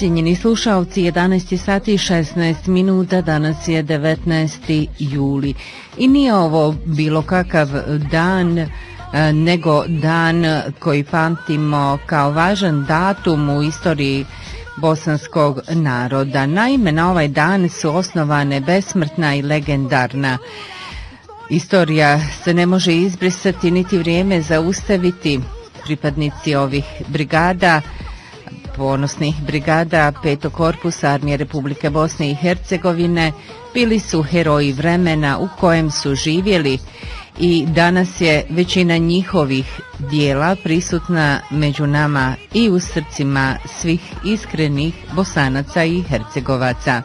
Cijenjeni slušalci, 11 sati i 16 minuta, danas je 19. juli i nije ovo bilo kakav dan, nego dan koji pamtimo kao važan datum u istoriji bosanskog naroda. Naime, na ovaj dan su osnovane besmrtna i legendarna. Istorija se ne može izbrisati niti vrijeme zaustaviti. Pripadnici ovih brigada, ponosnih brigada 5. korpusa Armije Republike Bosne i Hercegovine, bili su heroji vremena u kojem su živjeli i danas je većina njihovih dijela prisutna među nama i u srcima svih iskrenih Bosanaca i Hercegovaca.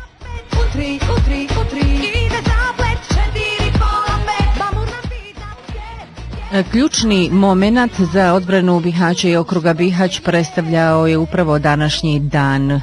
Ključni moment za odbranu Bihaća i okruga Bihać predstavljao je upravo današnji dan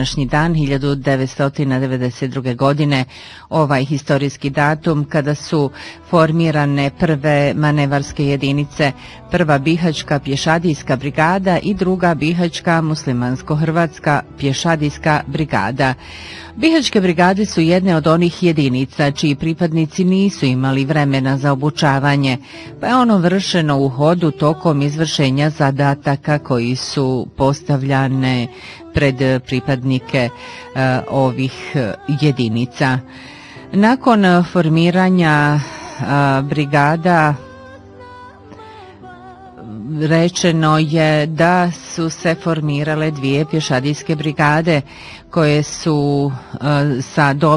1992. godine, ovaj historijski datum kada su formirane prve manevarske jedinice, prva Bihaćka pješadijska brigada i druga Bihaćka muslimansko-hrvatska pješadijska brigada. Bihaćke brigade su jedne od onih jedinica čiji pripadnici nisu imali vremena za obučavanje, pa je ono vršeno u hodu tokom izvršenja zadataka koji su postavljane pred pripadnike ovih jedinica. Nakon formiranja brigada rečeno je da su se formirale dvije pješadijske brigade koje su sa dobrim